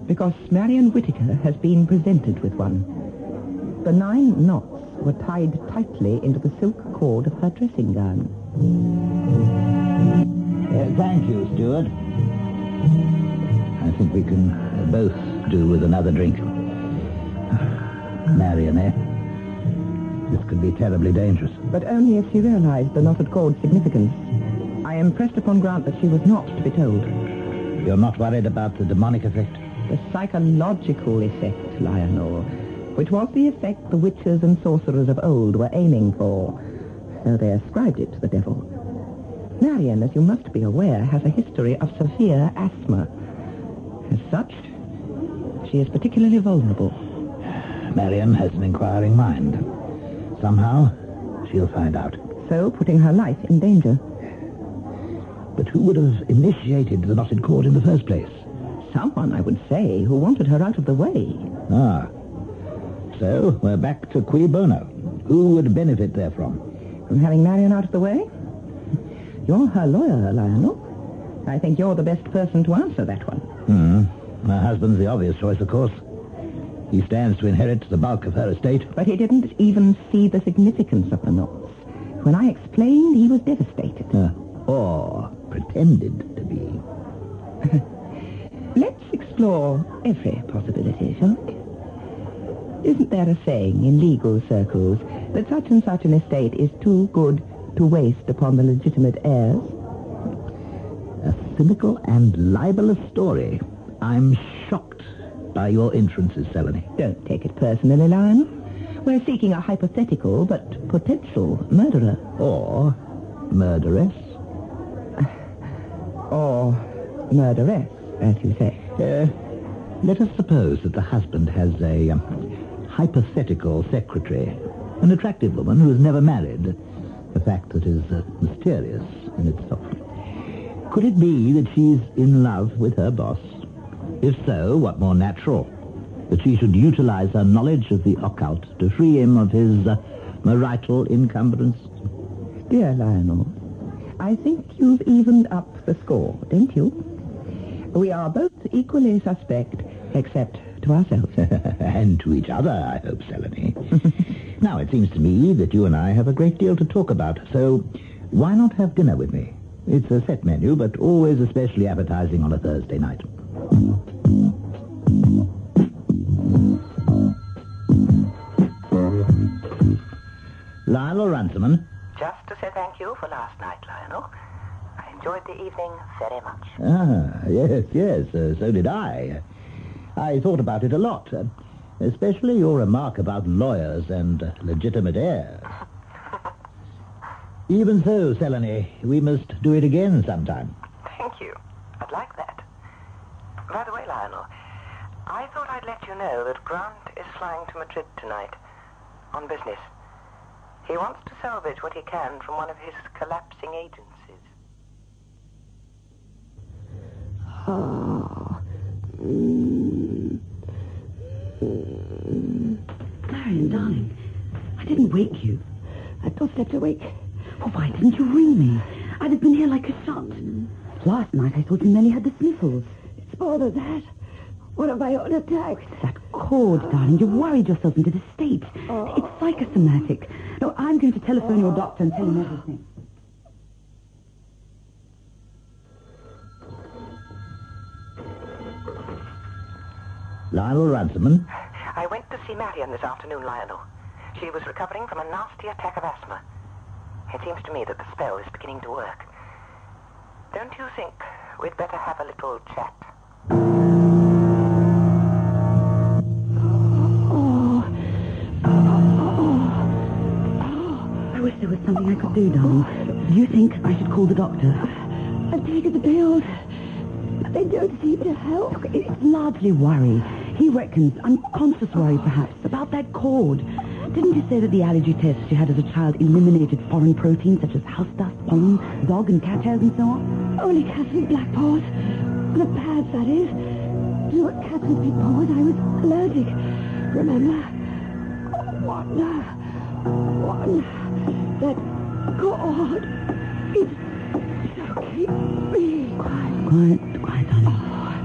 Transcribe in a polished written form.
Because Marion Whittaker has been presented with one. The 9 knots were tied tightly into the silk cord of her dressing gown. Thank you, Stuart. I think we can both do with another drink. Marion, eh? This could be terribly dangerous. But only if she realized the knotted cord's significance. I impressed upon Grant that she was not to be told. You're not worried about the demonic effect? The psychological effect, Lionel, which was the effect the witches and sorcerers of old were aiming for, though they ascribed it to the devil. Marion, as you must be aware, has a history of severe asthma. As such, she is particularly vulnerable. Marion has an inquiring mind. Somehow, she'll find out. So, putting her life in danger. But who would have initiated the knotted cord in the first place? Someone, I would say, who wanted her out of the way. Ah. So, we're back to cui bono. Who would benefit therefrom? From having Marion out of the way? You're her lawyer, Lionel. I think you're the best person to answer that one. My husband's the obvious choice, of course. He stands to inherit the bulk of her estate. But he didn't even see the significance of the knots. When I explained, he was devastated. Or pretended to be. Let's explore every possibility, shall we? Isn't there a saying in legal circles that such and such an estate is too good to waste upon the legitimate heirs? A cynical and libelous story. I'm shocked by your inferences, Selene. Don't take it personally, Lionel. We're seeking a hypothetical but potential murderer. Or murderess. Or murderess, as you say. Let us suppose that the husband has a hypothetical secretary, an attractive woman who is never married, a fact that is mysterious in itself. Could it be that she's in love with her boss? If so, what more natural? That she should utilize her knowledge of the occult to free him of his marital encumbrance? Dear Lionel, I think you've evened up the score, don't you? We are both equally suspect, except to ourselves. And to each other, I hope, Selene. Now, it seems to me that you and I have a great deal to talk about, so why not have dinner with me? It's a set menu, but always especially appetizing on a Thursday night. Lionel Runciman. Just to say thank you for last night, Lionel. I enjoyed the evening very much. Yes, so did I. I thought about it a lot, especially your remark about lawyers and legitimate heirs. Even so, Selene, we must do it again sometime. Thank you. I'd like that. By the way, Lionel, I thought I'd let you know that Grant is flying to Madrid tonight on business. He wants to salvage what he can from one of his collapsing agencies. Marion, darling, I didn't wake you. I still slept awake. Well, why didn't you ring me? I'd have been here like a shot. Last night I thought you nearly had the sniffles. It's more than that. One of my own attacks. That cord, darling. You've worried yourself into this state. It's psychosomatic. No, I'm going to telephone your doctor and tell him everything. Lionel Runciman. I went to see Marion this afternoon, Lionel. She was recovering from a nasty attack of asthma. It seems to me that the spell is beginning to work. Don't you think we'd better have a little chat? I wish there was something I could do, darling. Do you think I should call the doctor? I've taken the pills. They don't seem to help. Look, it's largely worry. He reckons unconscious worry, perhaps, about that cord. Didn't you say that the allergy tests you had as a child eliminated foreign proteins such as house dust, pollen, dog and cat hairs and so on? Only cats with black paws. The pads, that is. To cats with big paws, I was allergic. Remember? One. That cord. It's so keep me. Quiet,